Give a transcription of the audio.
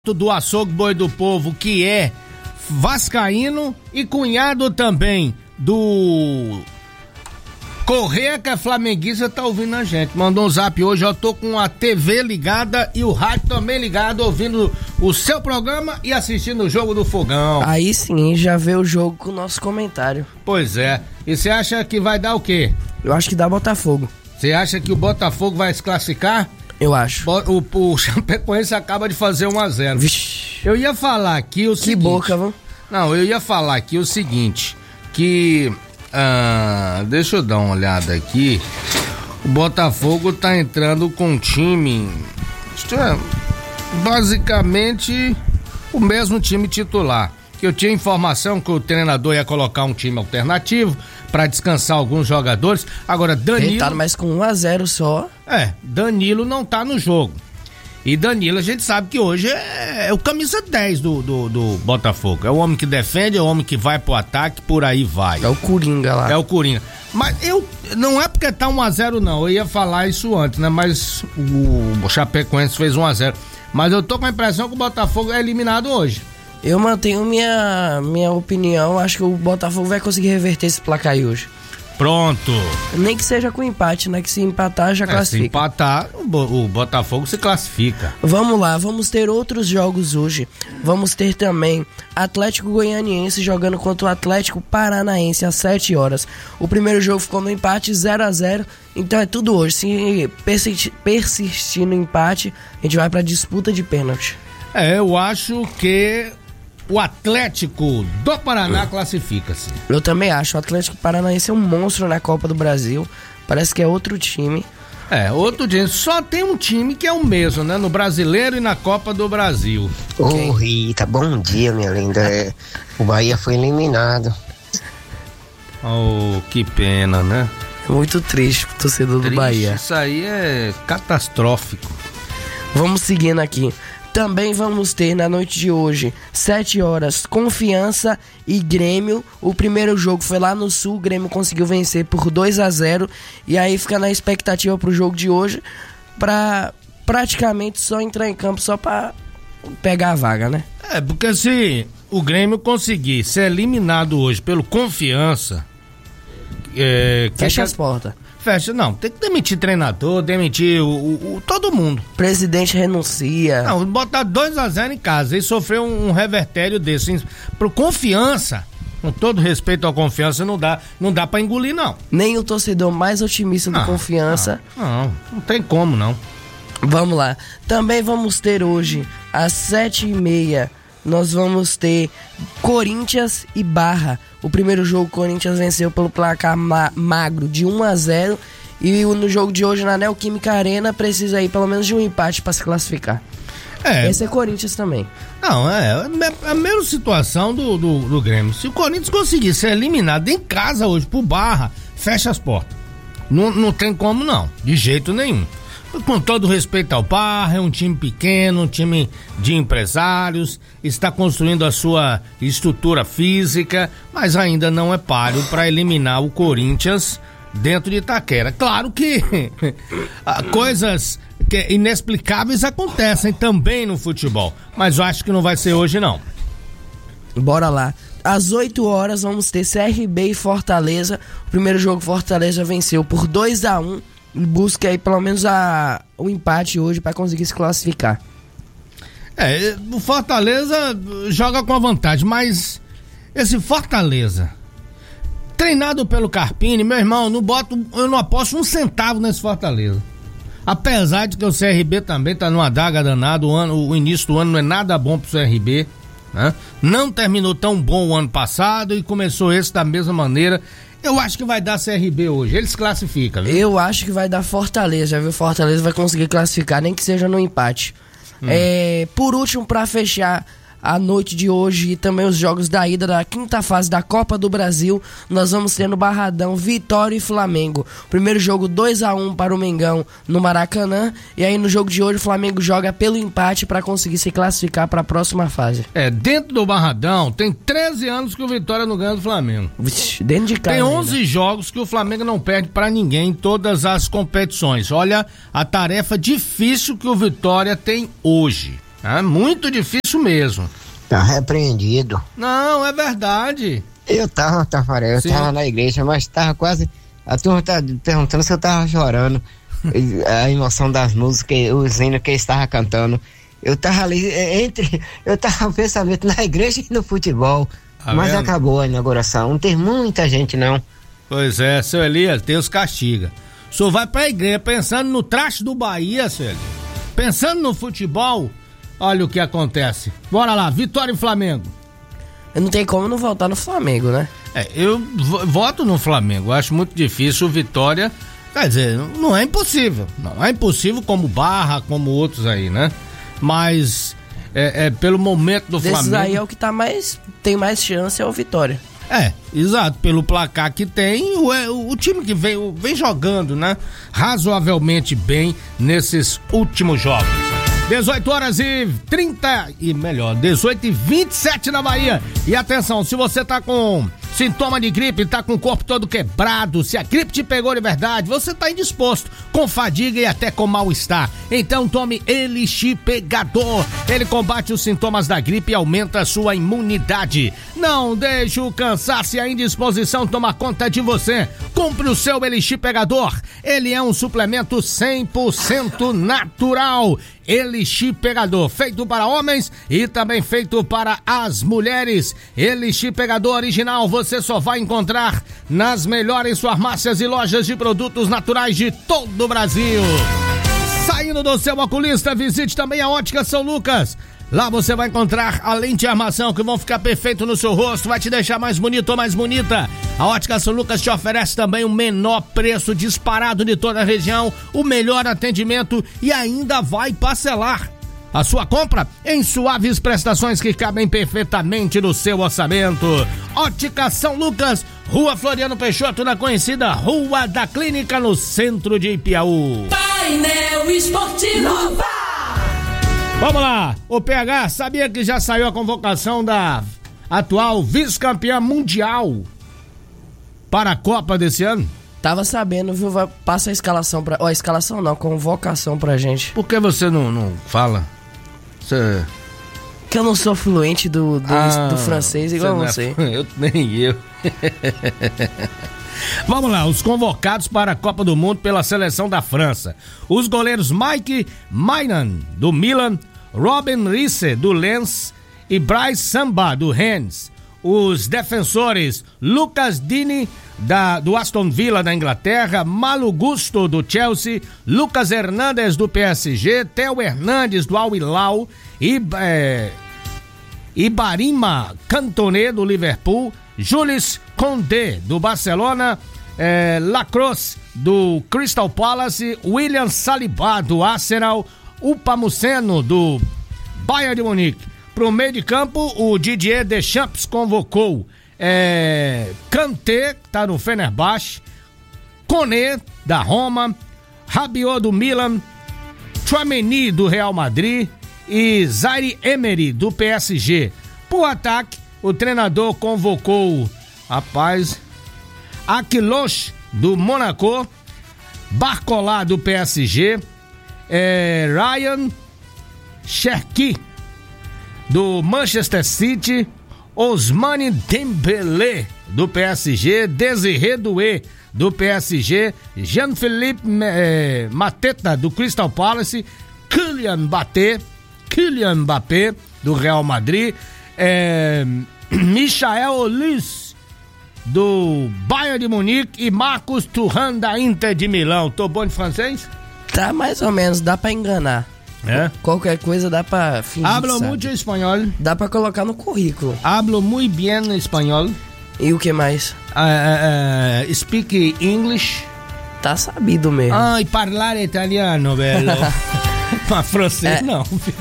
Do Açougue Boi do Povo, que é vascaíno e cunhado também do Correia, que é flamenguista, tá ouvindo a gente. Mandou um zap hoje, eu tô com a TV ligada e o rádio também ligado, ouvindo o seu programa e assistindo o jogo do Fogão. Aí sim, já vê o jogo com o nosso comentário. Pois é. E você acha que vai dar o quê? Eu acho que dá Botafogo. Você acha que o Botafogo vai se classificar? Eu acho. O Chapecoense acaba de fazer 1-0. Vixe. Eu ia falar aqui o seguinte... Que boca, vamos? Não, eu ia falar aqui o seguinte, que... deixa eu dar uma olhada aqui. O Botafogo tá entrando com um time... basicamente o mesmo time titular. Eu tinha informação que o treinador ia colocar um time alternativo pra descansar alguns jogadores. Agora, Danilo... Ele tá mais com 1-0 só. Danilo não tá no jogo. E Danilo, a gente sabe que hoje é o camisa 10 do Botafogo. É o homem que defende, é o homem que vai pro ataque, por aí vai. É o Coringa lá. É o Coringa. Mas não é porque tá 1-0 não, eu ia falar isso antes, né? Mas o Chapecoense fez 1-0. Mas eu tô com a impressão que o Botafogo é eliminado hoje. Eu mantenho minha opinião, acho que o Botafogo vai conseguir reverter esse placar aí hoje. Pronto. Nem que seja com empate, né? Que se empatar já classifica. Se empatar, o Botafogo se classifica. Vamos lá, vamos ter outros jogos hoje. Vamos ter também Atlético Goianiense jogando contra o Atlético Paranaense às 7 horas. O primeiro jogo ficou no empate 0-0, então é tudo hoje. Se persistir no empate, a gente vai pra disputa de pênalti. Eu acho que o Atlético do Paraná classifica-se. Eu também acho. O Atlético Paranaense é um monstro na Copa do Brasil. Parece que é outro time. Outro time. Só tem um time que é o mesmo, né? No Brasileiro e na Copa do Brasil. Ô, Rita, bom dia, minha linda. O Bahia foi eliminado. Oh, que pena, né? Muito triste pro torcedor do Bahia. Isso aí é catastrófico. Vamos seguindo aqui. Também vamos ter na noite de hoje, 7 horas, Confiança e Grêmio. O primeiro jogo foi lá no Sul, o Grêmio conseguiu vencer por 2-0. E aí fica na expectativa pro jogo de hoje, pra praticamente só entrar em campo só pra pegar a vaga, né? Porque se o Grêmio conseguir ser eliminado hoje pelo Confiança... fecha as portas. Não, tem que demitir treinador, demitir todo mundo. Presidente renuncia. Não, botar 2-0 em casa e sofrer um revertério desse. Pro Confiança, com todo respeito à Confiança, não dá pra engolir, não. Nem o torcedor mais otimista do Confiança. Não tem como, não. Vamos lá. Também vamos ter hoje, às 7h30, nós vamos ter Corinthians e Barra. O primeiro jogo, o Corinthians venceu pelo placar magro de 1-0. E no jogo de hoje, na Neoquímica Arena, precisa aí pelo menos de um empate para se classificar. Esse é Corinthians também. Não, é a mesma situação do Grêmio. Se o Corinthians conseguir ser eliminado em casa hoje por Barra, fecha as portas. Não tem como, não. De jeito nenhum. Com todo respeito ao Barra, é um time pequeno, um time de empresários, está construindo a sua estrutura física, mas ainda não é páreo para eliminar o Corinthians dentro de Itaquera. Claro que coisas inexplicáveis acontecem também no futebol, mas eu acho que não vai ser hoje, não. Bora lá. Às 8 horas vamos ter CRB e Fortaleza. O primeiro jogo, Fortaleza venceu por 2-1. Busca aí pelo menos o empate hoje para conseguir se classificar. O Fortaleza joga com a vantagem, mas esse Fortaleza, treinado pelo Carpini, meu irmão, eu não aposto um centavo nesse Fortaleza. Apesar de que o CRB também tá numa daga danada, o início do ano não é nada bom pro CRB, né? Não terminou tão bom o ano passado e começou esse da mesma maneira. Eu acho que vai dar CRB hoje, ele se classifica, viu? Eu acho que vai dar Fortaleza, viu? Fortaleza vai conseguir classificar, nem que seja no empate. Por último, pra fechar a noite de hoje e também os jogos da ida da quinta fase da Copa do Brasil, nós vamos ter no Barradão Vitória e Flamengo. Primeiro jogo 2-1 para o Mengão no Maracanã, e aí no jogo de hoje o Flamengo joga pelo empate para conseguir se classificar para a próxima fase. Dentro do Barradão tem 13 anos que o Vitória não ganha do Flamengo. Vixe, dentro de casa. Tem 11 jogos que o Flamengo não perde para ninguém em todas as competições. Olha a tarefa difícil que o Vitória tem hoje. É muito difícil mesmo. Tá repreendido. Não, é verdade. Eu tava, Tafarel, eu tava na igreja, mas tava quase... A turma tá perguntando se eu tava chorando. A emoção das músicas, os hinos que eu estava cantando. Eu tava ali eu tava pensamento na igreja e no futebol. Tá mas vendo? acabou a inauguração. Não tem muita gente, não. Pois é, seu Elias, Deus castiga. O senhor vai pra igreja pensando no traste do Bahia, seu Elias. Pensando no futebol, olha o que acontece. Bora lá, Vitória e Flamengo. Não tem como não votar no Flamengo, né? Eu voto no Flamengo, eu acho muito difícil o Vitória, quer dizer, não é impossível. Não é impossível como Barra, como outros aí, né? Mas pelo momento do Desses Flamengo... aí é o que tem mais chance é o Vitória. Exato, pelo placar que tem, o time que vem jogando, né? Razoavelmente bem nesses últimos jogos. 18h27 na Bahia. E atenção, se você tá com sintoma de gripe, tá com o corpo todo quebrado, se a gripe te pegou de verdade, você tá indisposto, com fadiga e até com mal-estar, então tome Elixir Pegador. Ele combate os sintomas da gripe e aumenta a sua imunidade. Não deixe o cansaço e a indisposição tomar conta de você. Compre o seu Elixir Pegador. Ele é um suplemento 100% natural. Elixir Pegador, feito para homens e também feito para as mulheres. Elixir Pegador original você só vai encontrar nas melhores farmácias e lojas de produtos naturais de todo o Brasil. Saindo do seu oculista, visite também a Ótica São Lucas. Lá você vai encontrar a lente e armação que vão ficar perfeito no seu rosto, vai te deixar mais bonito ou mais bonita. A Ótica São Lucas te oferece também o menor preço disparado de toda a região, o melhor atendimento e ainda vai parcelar a sua compra em suaves prestações que cabem perfeitamente no seu orçamento. Ótica São Lucas, Rua Floriano Peixoto, na conhecida Rua da Clínica, no centro de Ipiaú. Painel Esportivo. Vamos lá, o PH, sabia que já saiu a convocação da atual vice-campeã mundial para a Copa desse ano? Tava sabendo, viu? Passa a escalação pra... a escalação não, convocação pra gente. Por que você não fala? Você... Que eu não sou fluente do francês igual você. Nem eu. Vamos lá, os convocados para a Copa do Mundo pela seleção da França. Os goleiros Mike Maignan, do Milan, Robin Risse, do Lens e Bryce Samba, do Rennes. Os defensores Lucas Digne, do Aston Villa, da Inglaterra, Malo Gusto, do Chelsea, Lucas Hernandes, do PSG, Theo Hernandes, do Al Hilal, Ibarima Cantoné, do Liverpool, Jules Koundé, do Barcelona, Lacrosse, do Crystal Palace, William Saliba, do Arsenal, Upamuceno, do Bayern de Munique. Pro meio de campo, o Didier Deschamps convocou Kanté, que tá no Fenerbahçe, Koné, da Roma, Rabiot, do Milan, Tchouaméni, do Real Madrid e Zaire Emery, do PSG. Pro ataque, o treinador convocou, Aquiloche, do Monaco, Barcola, do PSG, Ryan Cherki, do Manchester City, Ousmane Dembélé, do PSG, Désiré Doué, do PSG, Jean-Philippe Mateta, do Crystal Palace, Kylian Mbappé, do Real Madrid, Michael Olise, do Bayern de Munique e Marcus Thuram, da Inter de Milão. Tô bom de francês? Tá mais ou menos, dá pra enganar. Qualquer coisa dá pra fingir. Hablo muito espanhol. Dá pra colocar no currículo. Hablo muito bem espanhol. E o que mais? Speak English. Tá sabido mesmo. E parlare italiano, bello. Mas francês não.